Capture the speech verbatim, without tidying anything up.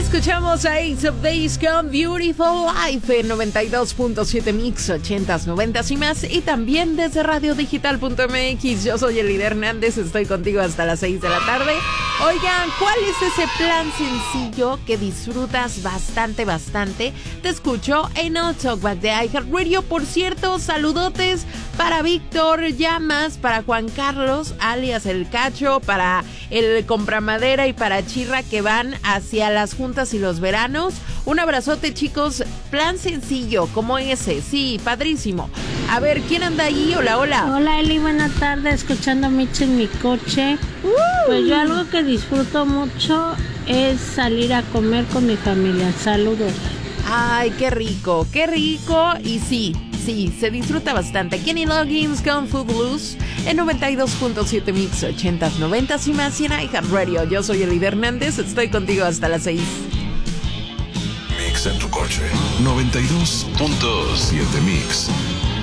Escuchamos a Ace of Base con Beautiful Life en noventa y dos punto siete Mix, ochentas, noventas y más. Y también desde radio digital punto m x. Yo soy Elida Hernández, estoy contigo hasta las seis de la tarde. Oigan, ¿cuál es ese plan sencillo que disfrutas bastante, bastante? Te escucho en el Talkback de iHeartRadio. Por cierto, saludotes para Víctor Llamas, para Juan Carlos, alias El Cacho, para el Compramadera y para Chirra, que van hacia las juntas y los veranos. Un abrazote, chicos. Plan sencillo como ese, sí, padrísimo. A ver, ¿quién anda ahí? Hola, hola. Hola, Eli, buena tarde, escuchando a Mitch en mi coche. Uh. Pues yo algo que disfruto mucho es salir a comer con mi familia. Saludos. Ay, qué rico, qué rico. Y sí, sí, se disfruta bastante. Kenny Loggins con Footloose en noventa y dos punto siete Mix, ochentas, noventas y más, y en iHeartRadio. Yo soy Elida Hernández, estoy contigo hasta las seis. Mix en tu coche, noventa y dos punto siete Mix.